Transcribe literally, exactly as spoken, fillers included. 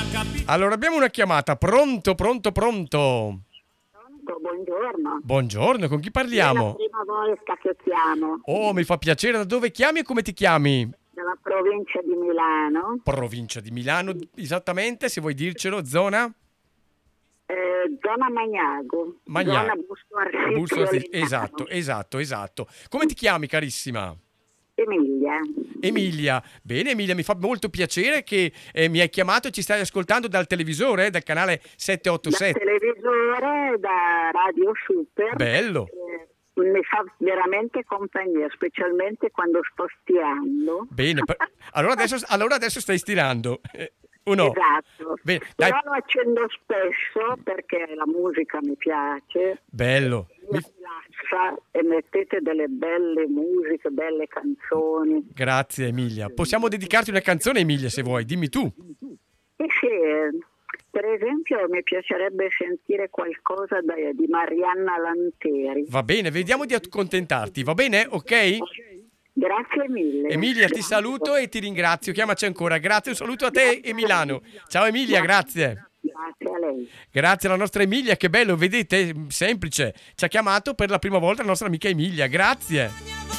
Allora abbiamo una chiamata, pronto, pronto, pronto. Buongiorno. Buongiorno, con chi È parliamo? la prima volta che chiamo. Oh, mi fa piacere, da dove chiami e come ti chiami? Dalla provincia di Milano. Provincia di Milano, esattamente, se vuoi dircelo, zona? Eh, zona Magnago. Magnago. Zona Busto Arsizio. Busto Arsizio, Legnano. esatto, esatto, esatto. Come ti chiami, carissima? Emilia. Emilia. Bene, Emilia, mi fa molto piacere che eh, mi hai chiamato e ci stai ascoltando dal televisore, eh, dal canale Da settecentoottantasette. televisore, da Radio Super. Bello. Eh, mi fa veramente compagnia, specialmente quando sto stirando. Bene, per- allora, adesso, allora adesso stai stirando. Eh, o no? Esatto. Bene, dai. Però lo accendo spesso perché la musica mi piace. Bello. Mi Mi- rilassa e mettete delle belle musiche, belle canzoni. Grazie Emilia. Possiamo dedicarti una canzone, Emilia, se vuoi, dimmi tu. E sì, per esempio mi piacerebbe sentire qualcosa da- di Marianna Lanteri. Va bene, vediamo di accontentarti, va bene? Ok? Grazie mille. Emilia, ti Grazie. saluto e ti ringrazio. Chiamaci ancora. Grazie, un saluto a te e Milano. Ciao Emilia, grazie. Grazie a lei. Grazie alla nostra Emilia, che bello, vedete? Semplice. Ci ha chiamato per la prima volta la nostra amica Emilia. Grazie.